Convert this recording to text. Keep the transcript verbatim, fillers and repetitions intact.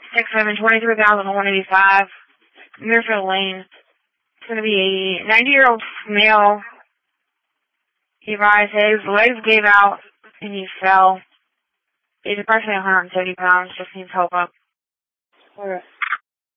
six seven, twenty-three thousand one hundred eighty-five, Muirfield Lane. It's going to be a ninety-year-old male. He arrived, his legs gave out, and he fell. He's approximately one hundred seventy pounds, just needs help up. Alright.